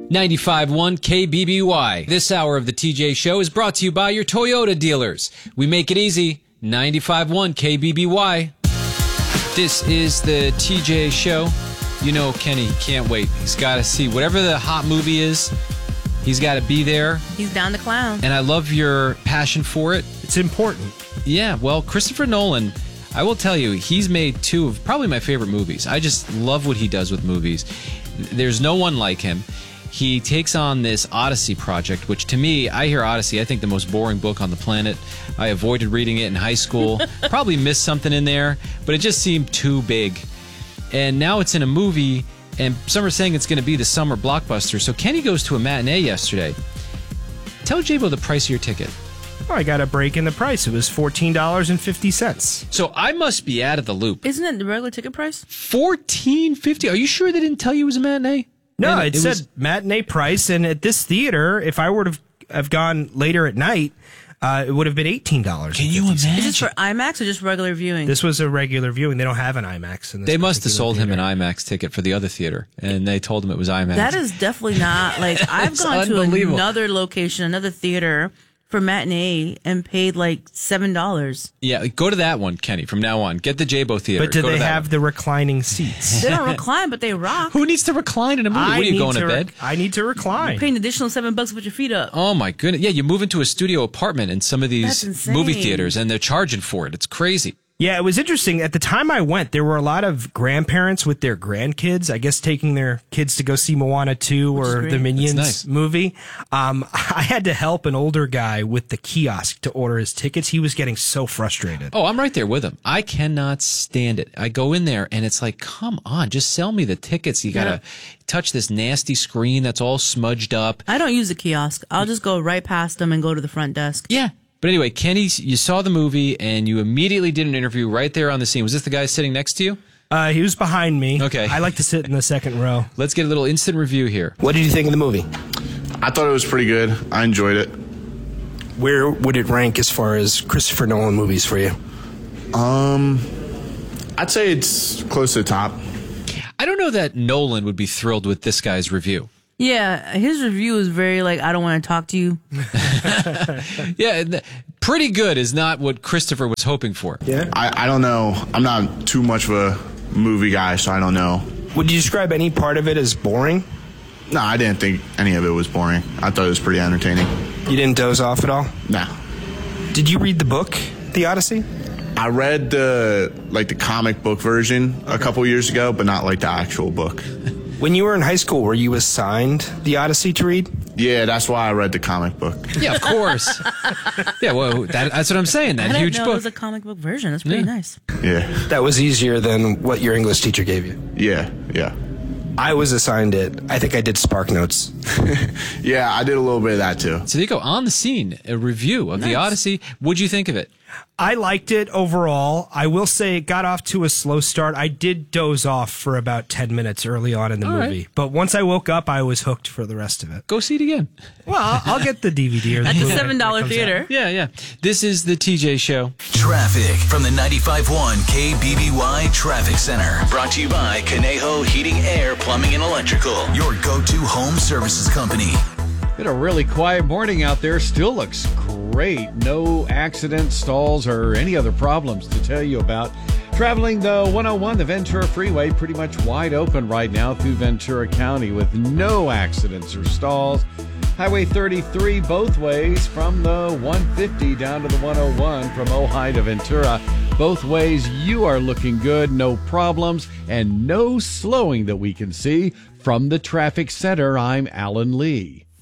95.1 KBBY. This hour of the TJ Show is brought to you by your Toyota dealers. We make it easy. 95.1 KBBY. This is the TJ Show. You know Kenny can't wait. He's got to see whatever the hot movie is. He's got to be there. He's down to clown. And I love your passion for it. It's important. Yeah, well, Christopher Nolan, I will tell you, he's made two of probably my favorite movies. I just love what he does with movies. There's no one like him. He takes on this Odyssey project, which to me, I hear Odyssey, I think the most boring book on the planet. I avoided reading it in high school. Probably missed something in there, but it just seemed too big. And now it's in a movie, and some are saying it's going to be the summer blockbuster. So Kenny goes to a matinee yesterday. Tell J-Bo the price of your ticket. Oh, I got a break in the price. It was $14.50. So I must be out of the loop. Isn't it the regular ticket price? $14.50. Are you sure they didn't tell you it was a matinee? No, it said matinee price, and at this theater, if I were to have gone later at night, it would have been $18. Can you imagine? Is this for IMAX or just regular viewing? This was a regular viewing. They don't have an IMAX in this. They must have sold theater. him an IMAX ticket for the other theater, and they told him it was IMAX. That is definitely not, like, I've gone to another location, another theater for matinee and paid like $7. Yeah, go to that one, Kenny, from now on. Get the J-Bo theater. But do Go to they that have one. the reclining seats? They don't recline, but they rock. Who needs to recline in a movie? What are you going to bed? I need to recline. You're paying an additional $7 to put your feet up. Oh my goodness. Yeah, you move into a studio apartment in some of these That's insane. movie theaters, and they're charging for it. It's crazy. Yeah, it was interesting. At the time I went, there were a lot of grandparents with their grandkids, I guess taking their kids to go see Moana 2 or the Minions nice. movie. I had to help an older guy with the kiosk to order his tickets. He was getting so frustrated. Oh, I'm right there with him. I cannot stand it. I go in there, and it's like, come on, just sell me the tickets. You got to touch this nasty screen that's all smudged up. I don't use a kiosk. I'll just go right past them and go to the front desk. Yeah. But anyway, Kenny, you saw the movie, and you immediately did an interview right there on the scene. Was this the guy sitting next to you? He was behind me. Okay. I like to sit in the second row. Let's get a little instant review here. What did you think of the movie? I thought it was pretty good. I enjoyed it. Where would it rank as far as Christopher Nolan movies for you? I'd say it's close to the top. I don't know that Nolan would be thrilled with this guy's review. Yeah, his review is very like, I don't want to talk to you. Yeah, pretty good is not what Christopher was hoping for. Yeah. I don't know. I'm not too much of a movie guy, so I don't know. Would you describe any part of it as boring? No, I didn't think any of it was boring. I thought it was pretty entertaining. You didn't doze off at all? No. Did you read the book, The Odyssey? I read the comic book version a couple years ago, but not like the actual book. When you were in high school, were you assigned The Odyssey to read? Yeah, that's why I read the comic book. Yeah, of course. Yeah, well, that's what I'm saying. That I huge didn't know book. it was a comic book version. That's pretty nice. Yeah. That was easier than what your English teacher gave you. Yeah. I was assigned it. I think I did Spark Notes. Yeah, I did a little bit of that too. So there you go. On the scene, a review of The Odyssey. What'd you think of it? I liked it overall. I will say it got off to a slow start. I did doze off for about 10 minutes early on in the movie. right. But once I woke up, I was hooked for the rest of it. Go see it again. Well, I'll get the DVD or the At the Blu-ray when it $7 comes theater. out. Yeah. This is the TJ Show. Traffic from the 95.1 KBBY Traffic Center. Brought to you by Conejo Heating, Air, Plumbing, and Electrical. Your go-to home services company. Been a really quiet morning out there. Still looks great. No accidents, stalls, or any other problems to tell you about. Traveling the 101, the Ventura Freeway, pretty much wide open right now through Ventura County with no accidents or stalls. Highway 33 both ways from the 150 down to the 101 from Ojai to Ventura. Both ways you are looking good, no problems, and no slowing that we can see. From the traffic center, I'm Alan Lee.